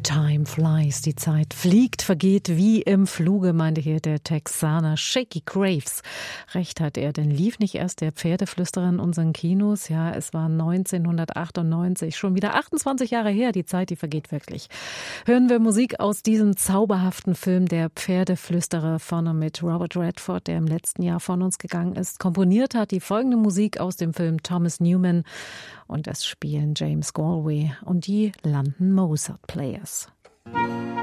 Time flies, die Zeit fliegt, vergeht wie im Fluge, meinte hier der Texaner Shakey Graves. Recht hat er, denn lief nicht erst der Pferdeflüsterer in unseren Kinos? Ja, es war 1998, schon wieder 28 Jahre her, die Zeit, die vergeht wirklich. Hören wir Musik aus diesem zauberhaften Film, der Pferdeflüsterer, vorne mit Robert Redford, der im letzten Jahr von uns gegangen ist. Komponiert hat die folgende Musik aus dem Film Thomas Newman und es spielen James Galway und die London Mozart Players.